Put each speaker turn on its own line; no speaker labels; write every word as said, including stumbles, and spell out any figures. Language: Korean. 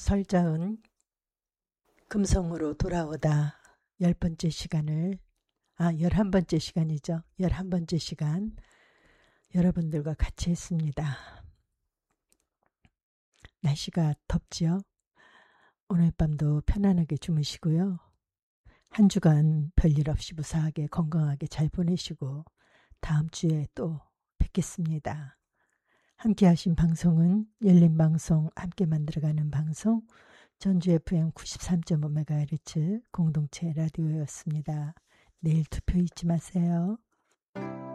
설자은 금성으로 돌아오다 열 번째 시간을, 아, 열한 번째 시간이죠. 열한 번째 시간 여러분들과 같이 했습니다. 날씨가 덥지요? 오늘 밤도 편안하게 주무시고요. 한 주간 별일 없이 무사하게 건강하게 잘 보내시고 다음 주에 또 뵙겠습니다. 함께 하신 방송은 열린 방송, 함께 만들어가는 방송 전주 에프엠 구십삼 점 오 메가헤르츠 공동체 라디오였습니다. 내일 투표 잊지 마세요.